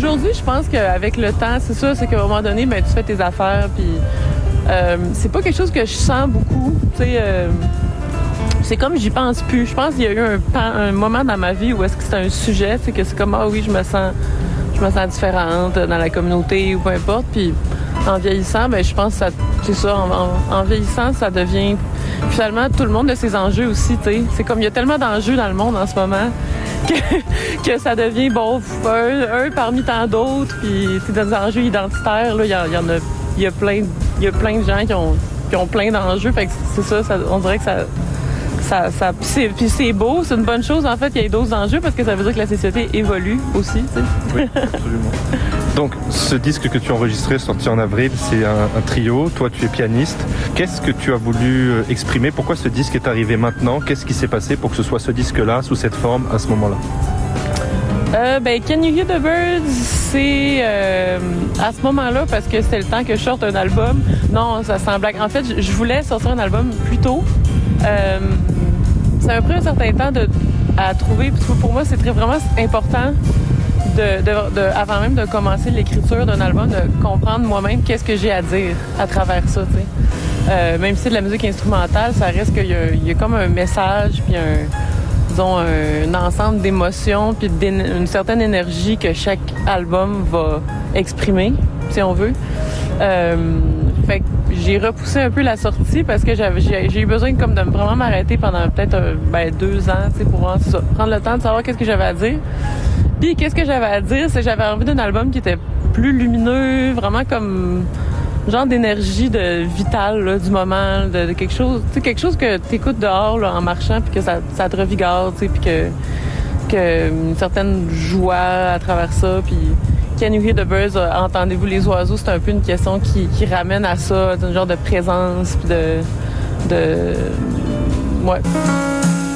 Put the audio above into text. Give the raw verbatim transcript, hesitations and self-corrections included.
aujourd'hui, je pense qu'avec le temps, c'est ça, c'est qu'à un moment donné, ben, tu fais tes affaires, puis euh, c'est pas quelque chose que je sens beaucoup, tu sais. Euh, c'est comme j'y pense plus. Je pense qu'il y a eu un, un moment dans ma vie où est-ce que c'est un sujet, c'est que c'est comme, ah oui, je me sens, je me sens différente dans la communauté ou peu importe, puis en vieillissant, ben je pense que ça, c'est ça, en, en, en vieillissant, ça devient finalement tout le monde a ses enjeux aussi, tu sais. C'est comme il y a tellement d'enjeux dans le monde en ce moment que, que ça devient, bon, un, un parmi tant d'autres, puis c'est des enjeux identitaires, là, il y, y en a, il y a plein, il y a plein de gens qui ont, qui ont plein d'enjeux, fait que c'est ça, ça on dirait que ça... Ça, ça, puis, c'est, puis c'est beau, c'est une bonne chose en fait qu'il y ait d'autres enjeux parce que ça veut dire que la société évolue aussi. Tu sais. Oui, absolument. Donc ce disque que tu as enregistré, sorti en avril, c'est un, un trio, toi tu es pianiste. Qu'est-ce que tu as voulu exprimer? Pourquoi ce disque est arrivé maintenant? Qu'est-ce qui s'est passé pour que ce soit ce disque-là, sous cette forme, à ce moment-là? Euh, ben, Can You Hear the Birds, c'est euh, à ce moment-là parce que c'était le temps que je sorte un album. Non, ça sent blague. En fait, je voulais sortir un album plus tôt. Euh, ça m'a pris un certain temps de, à trouver, parce que pour moi, c'est très vraiment important, de, de, de, avant même de commencer l'écriture d'un album, de comprendre moi-même qu'est-ce que j'ai à dire à travers ça, tu sais. Euh, même si c'est de la musique instrumentale, ça reste qu'il y a, il y a comme un message, puis un, disons, un, un ensemble d'émotions, puis une certaine énergie que chaque album va exprimer, si on veut. Euh, fait que j'ai repoussé un peu la sortie parce que j'avais, j'ai, j'ai eu besoin comme de vraiment m'arrêter pendant peut-être un, ben, deux ans, tu sais, pour vraiment, ça, prendre le temps de savoir qu'est-ce que j'avais à dire. Puis qu'est-ce que j'avais à dire, c'est que j'avais envie d'un album qui était plus lumineux, vraiment comme genre d'énergie de vitale là, du moment, de, de quelque chose, tu sais, quelque chose que t'écoutes dehors là, en marchant, puis que ça, ça te revigore, tu sais, puis que, que une certaine joie à travers ça, puis Can You Hear the Birds, euh, entendez-vous les oiseaux, c'est un peu une question qui, qui ramène à ça, un genre de présence, puis de, de, ouais.